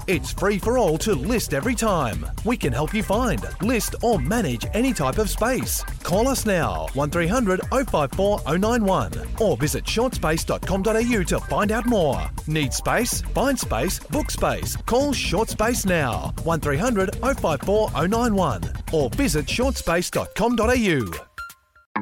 It's free for all to list every time. We can help you find, list or manage any type of space. Call us now, 1300 054 091 or visit shortspace.com.au to find out more. Need space? Find space, book space. Call Short Space now, 1300 054 091 or visit shortspace.com.au.